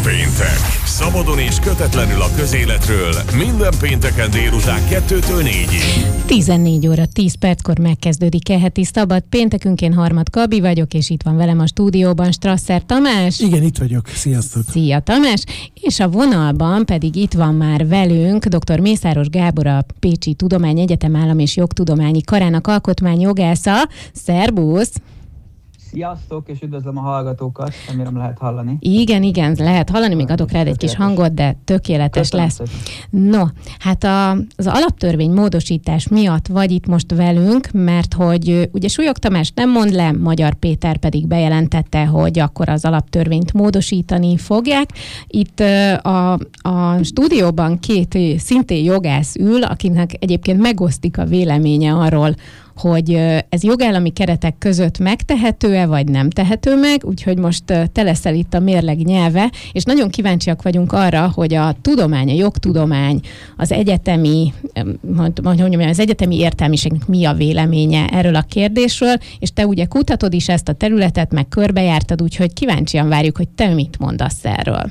Péntek. Szabadon és kötetlenül a közéletről minden pénteken délután 2-től 4-ig. 14 óra 10 perckor megkezdődik heti szabad péntekünk. Én Harmat Gabi vagyok, és itt van velem a stúdióban Strasser Tamás. Igen, itt vagyok. Sziasztok! Szia Tamás! És a vonalban pedig itt van már velünk dr. Mészáros Gábor, a Pécsi Tudományegyetem Állam- és Jogtudományi Karának alkotmányjogásza. Szerbusz! Sziasztok, és üdvözlöm a hallgatókat, remélem lehet hallani. Igen, lehet hallani, még adok rád egy kis hangot, de tökéletes lesz. No, hát az alaptörvény módosítás miatt vagy itt most velünk, mert hogy ugye Súlyog Tamás nem mond le, Magyar Péter pedig bejelentette, hogy akkor az alaptörvényt módosítani fogják. Itt a stúdióban két szintén jogász ül, akinek egyébként megosztik a véleménye arról, hogy ez jogállami keretek között megtehető-e, vagy nem tehető meg, úgyhogy most te leszel itt a mérleg nyelve, és nagyon kíváncsiak vagyunk arra, hogy a tudomány, a jogtudomány, az egyetemi, az egyetemi értelmiségnek mi a véleménye erről a kérdésről, és te ugye kutatod is ezt a területet, meg körbejártad, úgyhogy kíváncsian várjuk, hogy te mit mondasz erről.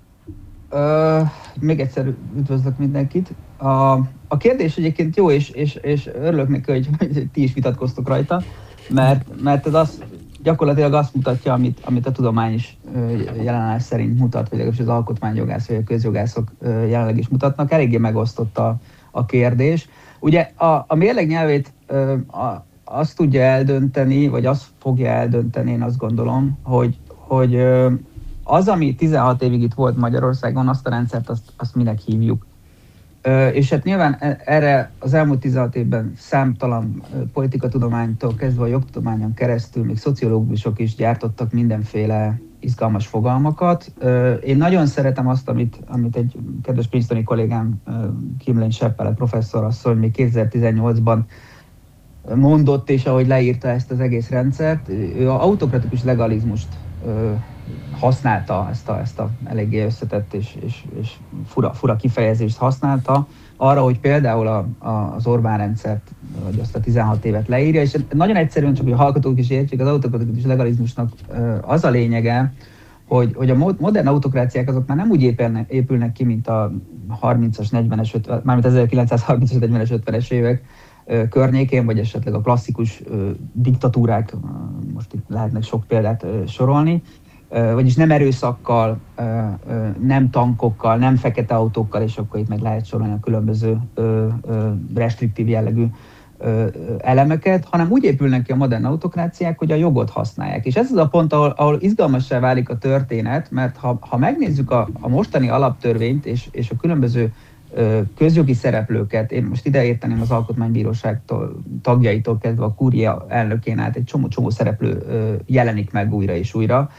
Még egyszer üdvözlök mindenkit. A kérdés egyébként jó, és örülök neki, hogy ti is vitatkoztok rajta, mert ez gyakorlatilag azt mutatja, amit a tudomány is jelenállás szerint mutat, vagy legalábbis az alkotmányjogász vagy a közjogászok jelenleg is mutatnak. Eléggé megosztott a kérdés. Ugye a mérleg nyelvét azt tudja eldönteni, vagy azt fogja eldönteni, én azt gondolom, hogy az, ami 16 évig itt volt Magyarországon, azt a rendszert, azt minek hívjuk. És hát nyilván erre az elmúlt 16 évben számtalan politikatudománytól kezdve a jogtudományon keresztül, még szociológusok is gyártottak mindenféle izgalmas fogalmakat. Én nagyon szeretem azt, amit egy kedves princetoni kollégám, Kimlény Seppele professzor asszony még 2018-ban mondott, és ahogy leírta ezt az egész rendszert, ő az autokratikus legalizmust használta, ezt a eléggé összetett és fura kifejezést használta arra, hogy például az Orbán rendszert, vagy azt a 16 évet leírja, és nagyon egyszerűen, csak hogy a hallgatók is értsék, az autokratikus legalizmusnak az a lényege, hogy a modern autokráciák azok már nem úgy épülnek ki, mint a 30-as, 40-es, mármint 1930-as, 40-es, 50-es évek környékén, vagy esetleg a klasszikus diktatúrák, most itt lehetnek sok példát sorolni, vagyis nem erőszakkal, nem tankokkal, nem fekete autókkal, és akkor itt meg lehet sorolni a különböző restriktív jellegű elemeket, hanem úgy épülnek ki a modern autokráciák, hogy a jogot használják. És ez az a pont, ahol izgalmassá válik a történet, mert ha megnézzük a mostani alaptörvényt és a különböző közjogi szereplőket, én most ide érteném az Alkotmánybíróság tagjaitól kezdve a kúria elnökén át egy csomó szereplő jelenik meg újra és újra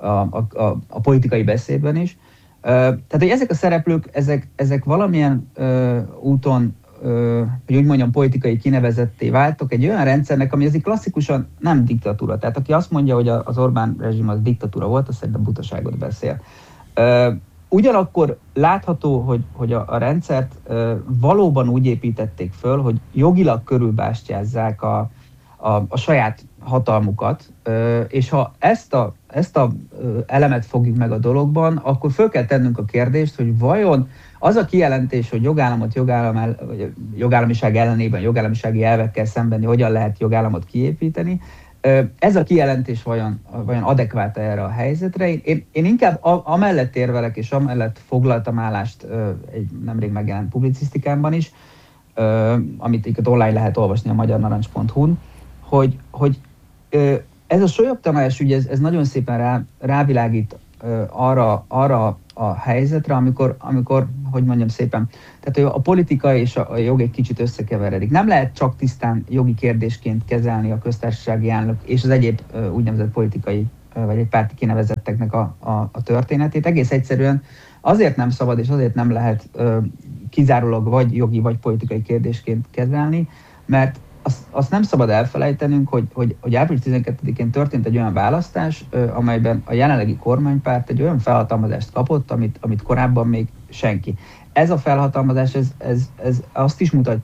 a politikai beszédben is. Tehát, hogy ezek a szereplők, ezek valamilyen úton, hogy úgy mondjam, politikai kinevezetté váltak egy olyan rendszernek, ami azért klasszikusan nem diktatúra. Tehát aki azt mondja, hogy az Orbán rezsim az diktatúra volt, az szerintem butaságot beszél. Ugyanakkor látható, hogy a rendszert valóban úgy építették föl, hogy jogilag körülbástyázzák a saját hatalmukat, és ha ezt a elemet fogjuk meg a dologban, akkor föl kell tennünk a kérdést, hogy vajon az a kijelentés, hogy jogállamiság ellenében, jogállamisági elvekkel szemben hogyan lehet jogállamot kiépíteni, ez a kijelentés vajon adekvát erre a helyzetre? Én inkább amellett érvelek, és amellett foglaltam állást egy nemrég megjelent publicisztikámban is, amit online lehet olvasni a magyarnarancs.hu-n, hogy ez a Súlyog Tamás ügy, ez nagyon szépen rávilágít arra a helyzetre, amikor, hogy mondjam szépen, tehát a politika és a jog egy kicsit összekeveredik. Nem lehet csak tisztán jogi kérdésként kezelni a köztársasági elnök és az egyéb úgynevezett politikai vagy egy párti kinevezetteknek a történetét. Egész egyszerűen azért nem szabad és azért nem lehet kizárólag vagy jogi vagy politikai kérdésként kezelni, mert azt nem szabad elfelejtenünk, hogy április 12-én történt egy olyan választás, amelyben a jelenlegi kormánypárt egy olyan felhatalmazást kapott, amit korábban még senki. Ez a felhatalmazás ez azt is mutatja,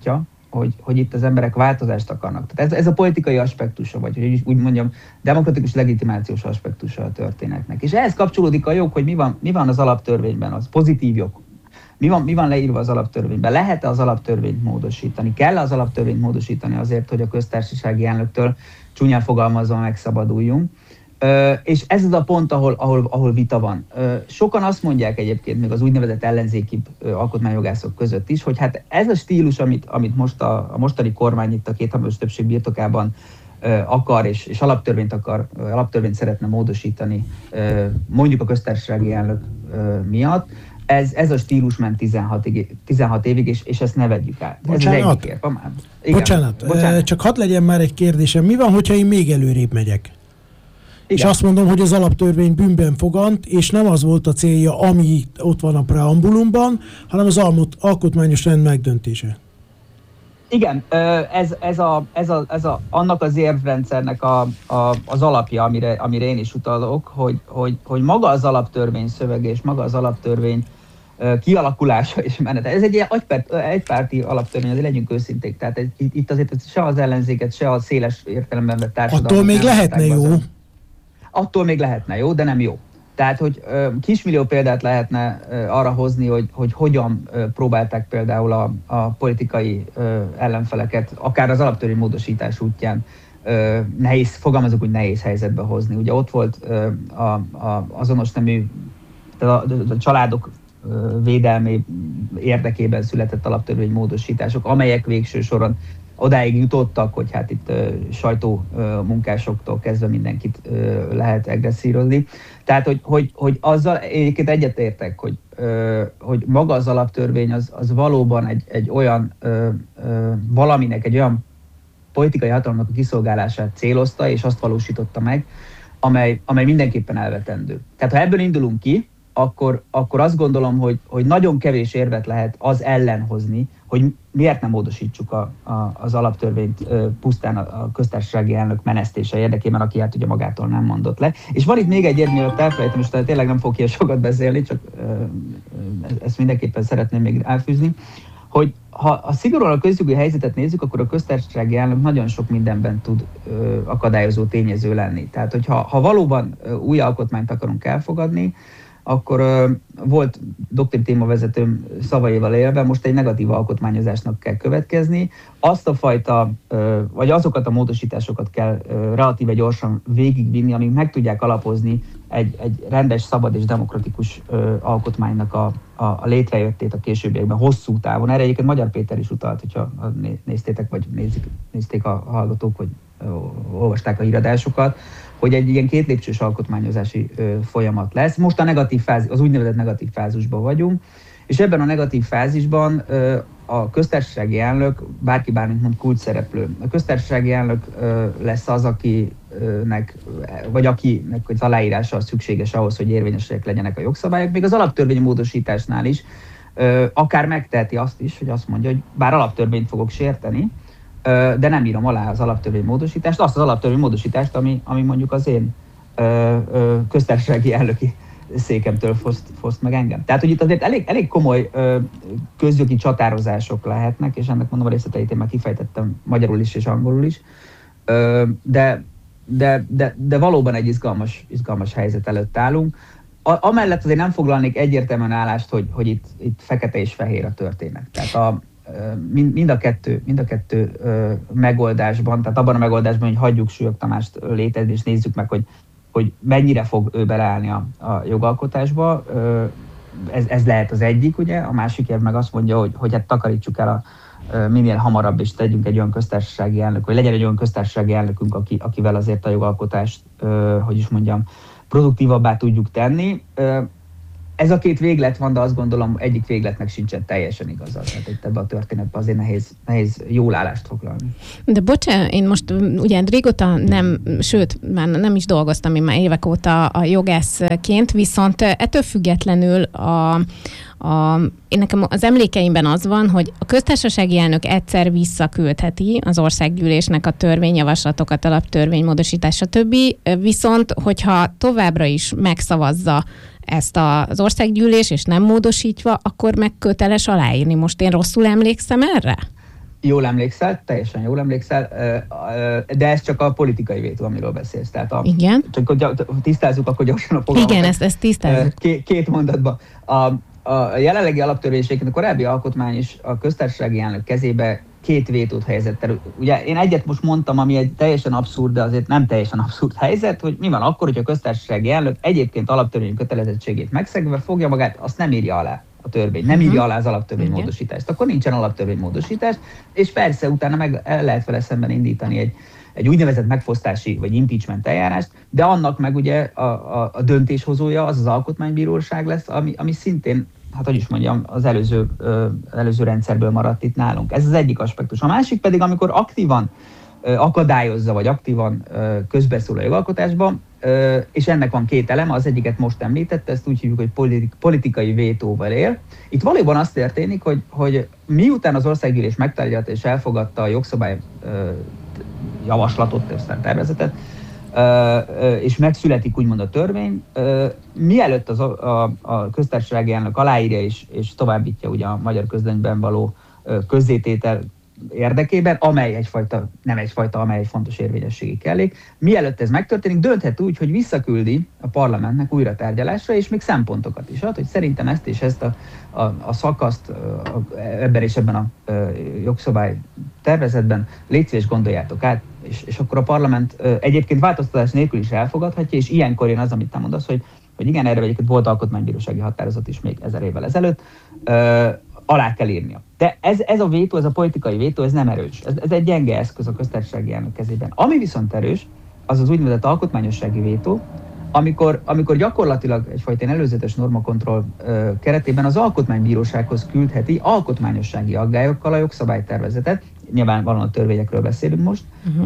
hogy itt az emberek változást akarnak. Tehát ez a politikai aspektusa, vagy hogy úgy mondjam, demokratikus legitimációs aspektusa a történetnek. És ehhez kapcsolódik a jog, hogy mi van az alaptörvényben, az pozitív jog. Mi van leírva az alaptörvényben? Lehet-e az alaptörvényt módosítani? Kell az alaptörvényt módosítani azért, hogy a köztársasági elnöktől csúnyán fogalmazva megszabaduljunk? És ez az a pont, ahol vita van. Sokan azt mondják egyébként, még az úgynevezett ellenzéki alkotmányjogászok között is, hogy hát ez a stílus, amit most a mostani kormány itt a kétharmados többség birtokában akar, és alaptörvényt szeretne módosítani, mondjuk a köztársasági elnök miatt, ez a stílus ment 16 évig, és ezt ne vegyük át. Bocsánat, csak hadd legyen már egy kérdésem. Mi van, hogyha én még előrébb megyek? Igen. És azt mondom, hogy az alaptörvény bűnben fogant, és nem az volt a célja, ami ott van a preambulumban, hanem az alkotmányos rend megdöntése. Igen, ez annak az érvrendszernek az alapja, amire én is utalok, hogy maga az alaptörvény szövege és maga az alaptörvény kialakulása és menete. Ez egy egypárti alaptörvény, azért legyünk őszinték. Tehát itt azért se az ellenzéket, se a széles értelemben vett társadalmat. Attól még lehetne jó. Attól még lehetne jó, de nem jó. Tehát, hogy kismillió példát lehetne arra hozni, hogy hogyan próbálták például a politikai ellenfeleket, akár az alaptörvény módosítás útján fogalmazok úgy nehéz helyzetbe hozni. Ugye ott volt azonos nemű, a családok védelmi érdekében született alaptörvény módosítások, amelyek végső soron odáig jutottak, hogy hát itt sajtómunkásoktól kezdve mindenkit lehet egresszírozni. Tehát, hogy azzal egyébként egyetértek, hogy maga az alaptörvény az valóban egy olyan valaminek, egy olyan politikai hatalomnak a kiszolgálását célozta, és azt valósította meg, amely mindenképpen elvetendő. Tehát ha ebből indulunk ki, akkor azt gondolom, hogy nagyon kevés érvet lehet az ellen hozni, hogy miért nem módosítsuk az alaptörvényt pusztán a köztársasági elnök menesztése érdekében, aki hát ugye magától nem mondott le. És van itt még egy érv, mielőtt elfelejtem, és tényleg nem fogok ilyen sokat beszélni, csak ezt mindenképpen szeretném még elfűzni, hogy ha szigorúan a közjogi helyzetet nézzük, akkor a köztársasági elnök nagyon sok mindenben tud akadályozó tényező lenni. Tehát, hogyha valóban új alkotmányt akarunk elfogadni, akkor volt doktori témavezetőm szavaival élve, most egy negatív alkotmányozásnak kell következni. Azt a fajta, vagy azokat a módosításokat kell relatíve gyorsan végigvinni, amik meg tudják alapozni egy rendes, szabad és demokratikus alkotmánynak a létrejöttét a későbbiekben, hosszú távon. Erre egyébként Magyar Péter is utalt, hogyha néztétek, vagy nézték a hallgatók, vagy olvasták a híradásokat, hogy egy ilyen kétlépcsős alkotmányozási folyamat lesz. Most a negatív fázis, az úgynevezett negatív fázisban vagyunk, és ebben a negatív fázisban a köztársasági elnök, bárki bármint mond, kulcsszereplő. A köztársasági elnök lesz az, akinek az aláírása szükséges ahhoz, hogy érvényesek legyenek a jogszabályok. Még az alaptörvény módosításnál is akár megteheti azt is, hogy azt mondja, hogy bár alaptörvényt fogok sérteni, de nem írom alá az alaptörvény módosítást, azt az alaptörvény módosítást, ami mondjuk az én köztársasági elnöki székemtől foszt meg engem. Tehát, hogy itt azért elég komoly közjogi csatározások lehetnek, és ennek mondom a részleteit én már kifejtettem magyarul is és angolul is, de valóban egy izgalmas helyzet előtt állunk. Amellett azért nem foglalnék egyértelműen állást, hogy itt fekete és fehér a történet. Tehát mind a kettő megoldásban, tehát abban a megoldásban, hogy hagyjuk Súlyog Tamást létezni, és nézzük meg, hogy mennyire fog ő beleállni a jogalkotásba. Ez lehet az egyik, ugye? A másik év meg azt mondja, hogy hát takarítsuk el minél hamarabb, és tegyünk egy olyan köztársasági elnök, vagy legyen egy olyan köztársasági elnökünk, akivel azért a jogalkotást, produktívabbá tudjuk tenni. Ez a két véglet van, de azt gondolom, egyik végletnek sincsen teljesen igaza. Tehát itt ebben a történetben azért nehéz jól állást foglalni. De bocsánat, én most ugye régóta már nem is dolgoztam, én már évek óta a jogászként, viszont ettől függetlenül én nekem az emlékeimben az van, hogy a köztársasági elnök egyszer visszaküldheti az országgyűlésnek a törvényjavaslatokat, alaptörvény módosítás, stb. Viszont, hogyha továbbra is megszavazza ezt az országgyűlés, és nem módosítva, akkor meg köteles aláírni. Most én rosszul emlékszem erre? Jól emlékszel, teljesen jól emlékszel, de ez csak a politikai vétó, amiről beszélsz. Tehát igen. Csak tisztázzuk akkor gyorsan a fogalmat. Igen, ezt tisztázzuk. Két mondatban. A jelenlegi alaptörvénységnek a korábbi alkotmány is a köztársasági elnök kezébe 2 vétót helyezett el. Ugye én egyet most mondtam, ami egy teljesen abszurd, de azért nem teljesen abszurd helyzet, hogy mi van akkor, hogy a köztársasági elnök egyébként alaptörvényi kötelezettségét megszegve fogja magát, azt nem írja alá a törvény, nem írja alá az alaptörvénymódosítást. Akkor nincsen alaptörvénymódosítás, és persze utána meg el lehet vele szemben indítani egy úgynevezett megfosztási vagy impeachment eljárást, de annak meg ugye a döntéshozója az alkotmánybíróság lesz, ami szintén, hát hogy is mondjam, az előző rendszerből maradt itt nálunk. Ez az egyik aspektus. A másik pedig, amikor aktívan akadályozza, vagy aktívan közbeszól a jogalkotásba, és ennek van 2 eleme, az egyiket most említette, ezt úgy hívjuk, hogy politikai vétóval él. Itt valóban az történik, hogy miután az országgyűlés megtárgyalta és elfogadta a jogszabály javaslatot, aztán tervezetet, és megszületik úgymond a törvény, mielőtt a köztársasági elnök aláírja és továbbítja ugye a Magyar Közlönyben való közzététel érdekében, amely egy fontos érvényességi kellék. Mielőtt ez megtörténik, dönthet úgy, hogy visszaküldi a parlamentnek újra tárgyalásra, és még szempontokat is ad, hogy szerintem ezt és ezt a szakaszt ebben és ebben a jogszabály tervezetben légy szíves, gondoljátok át, és akkor a parlament egyébként változtatás nélkül is elfogadhatja, és ilyenkor jön az, amit te mondasz, hogy igen, erre egyébként volt alkotmánybírósági határozat is még 1000 évvel ezelőtt, alá kell írnia. De ez a vétó, ez a politikai vétó, ez nem erős. Ez egy gyenge eszköz a köztársasági elnök kezében. Ami viszont erős, az az úgynevezett alkotmányossági vétó, amikor gyakorlatilag egyfajta előzetes normakontroll keretében az alkotmánybírósághoz küldheti alkotmányossági aggályokkal a jogszabálytervezetet. Nyilvánvalóan a törvényekről beszélünk most.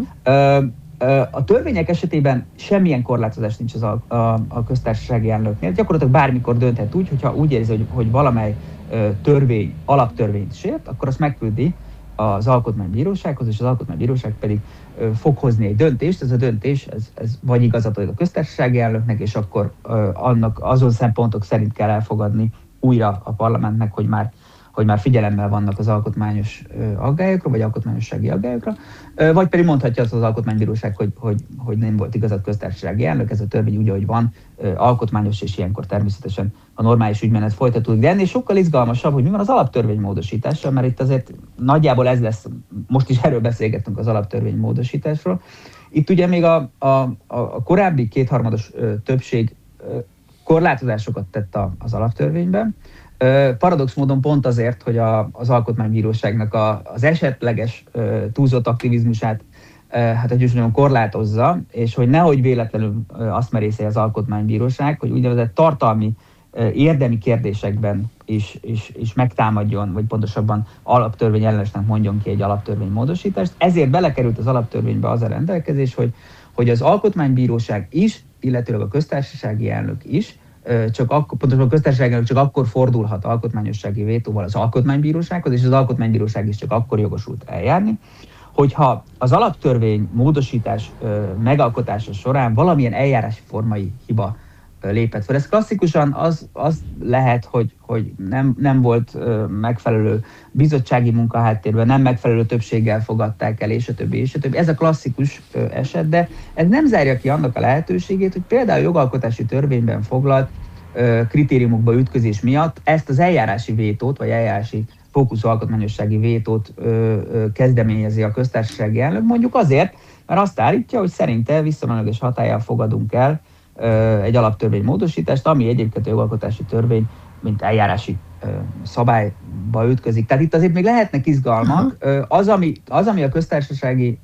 A törvények esetében semmilyen korlátozás nincs a köztársasági elnöknél. Gyakorlatilag bármikor dönthet úgy, hogyha úgy érzi, hogy valamely törvény, alaptörvényt sért, akkor azt megküldi az alkotmánybírósághoz, és az alkotmánybíróság pedig fog hozni egy döntést. Ez a döntés, ez vagy igazat ad a köztársasági elnöknek, és akkor annak azon szempontok szerint kell elfogadni újra a parlamentnek, hogy már figyelemmel vannak az alkotmányos aggályokra, vagy alkotmányossági aggályokra, vagy pedig mondhatja azt az alkotmánybíróság, hogy nem volt igazad köztársasági elnök, ez a törvény úgy, ahogy van, alkotmányos, és ilyenkor természetesen a normális ügymenet folytatódik. De ennél sokkal izgalmasabb, hogy mi van az alaptörvény módosítással, mert itt azért nagyjából ez lesz, most is erről beszélgettünk az alaptörvény módosításról. Itt ugye még a korábbi kétharmados többség korlátozásokat tett az alaptörvényben, paradox módon pont azért, hogy az alkotmánybíróságnak az esetleges túlzott aktivizmusát hogy is mondjam, korlátozza, és hogy nehogy véletlenül azt merészelje az alkotmánybíróság, hogy úgynevezett tartalmi, érdemi kérdésekben is megtámadjon, vagy pontosabban alaptörvény ellenesnek mondjon ki egy alaptörvénymódosítást. Ezért belekerült az alaptörvénybe az a rendelkezés, hogy az alkotmánybíróság is, illetőleg a köztársasági elnök is, pontosabban a köztársasági elnök csak akkor fordulhat alkotmányossági vétóval az alkotmánybírósághoz, és az alkotmánybíróság is csak akkor jogosult eljárni, hogyha az alaptörvény módosítás megalkotása során valamilyen eljárási formai hiba lépett fel. Ez klasszikusan az lehet, hogy nem volt megfelelő bizottsági munka háttérben, nem megfelelő többséggel fogadták el, és a többi, és a többi. Ez a klasszikus eset, de ez nem zárja ki annak a lehetőségét, hogy például jogalkotási törvényben foglalt kritériumokba ütközés miatt ezt az eljárási vétót, vagy eljárási fókuszú alkotmányossági vétót kezdeményezi a köztársasági elnök, mondjuk azért, mert azt állítja, hogy szerinte visszamenőleges hatállyal fogadunk el egy alaptörvény módosítást, ami egyébként a jogalkotási törvény, mint eljárási szabályba ütközik. Tehát itt azért még lehetnek izgalmak. Az, ami a köztársasági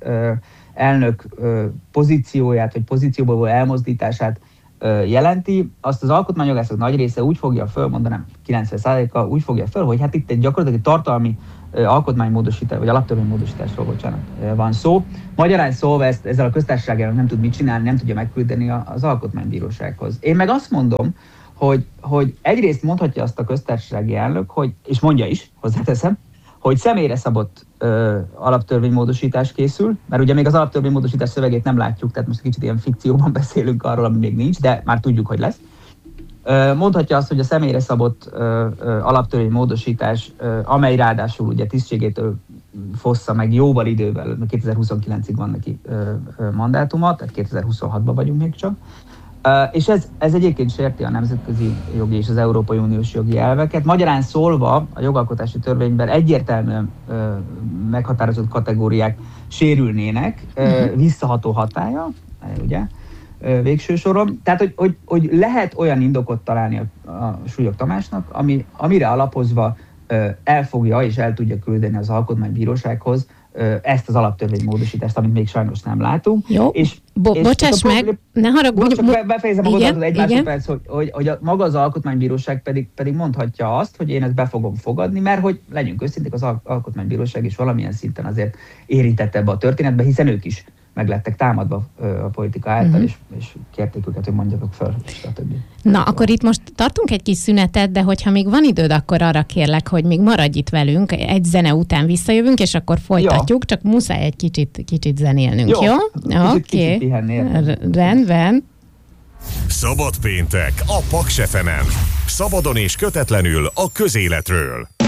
elnök pozícióját, vagy pozícióból elmozdítását jelenti, azt az alkotmányjogászok nagy része úgy fogja föl, mondanám 90%-a úgy fogja föl, hogy hát itt egy gyakorlatilag tartalmi alkotmánymódosítás, vagy alaptörvénymódosításról van szó. Magyarán szólva ezzel a köztársasági elnök nem tud mit csinálni, nem tudja megküldeni az alkotmánybírósághoz. Én meg azt mondom, hogy egyrészt mondhatja azt a köztársasági elnök, és mondja is, hozzáteszem, hogy személyre szabott alaptörvénymódosítás készül, mert ugye még az alaptörvénymódosítás szövegét nem látjuk, tehát most kicsit ilyen fikcióban beszélünk arról, ami még nincs, de már tudjuk, hogy lesz. Mondhatja azt, hogy a személyre szabott alaptörvénymódosítás, amely ráadásul ugye tisztségétől fossza meg jóval idővel, 2029-ig van neki mandátuma, tehát 2026-ban vagyunk még csak. És ez egyébként sérti a nemzetközi jogi és az Európai Uniós jogi elveket. Magyarán szólva a jogalkotási törvényben egyértelműen meghatározott kategóriák sérülnének, visszaható hatálya, ugye, végső soron. Tehát, hogy lehet olyan indokot találni a Súlyog Tamásnak, amire alapozva el fogja és el tudja küldeni az Alkotmánybírósághoz ezt az alaptörvénymódosítást, amit még sajnos nem látunk. Jó, bocsáss meg, ne haragudj. Csak befejezem a gondolatot egy másodperc, hogy maga az Alkotmánybíróság pedig mondhatja azt, hogy én ezt be fogom fogadni, mert hogy legyünk őszinték, az Alkotmánybíróság is valamilyen szinten azért érintett ebbe a történetbe, hiszen ők is meglettek támadva a politika által, és kérték őket, hogy mondjatok föl, stb. Na, akkor itt most tartunk egy kis szünetet, de hogyha még van időd, akkor arra kérlek, hogy még maradj itt velünk, egy zene után visszajövünk, és akkor folytatjuk, csak muszáj egy kicsit zenélnünk, jó? Oké. Rendben. Szabad péntek a Paks FM-en. Szabadon és kötetlenül a közéletről.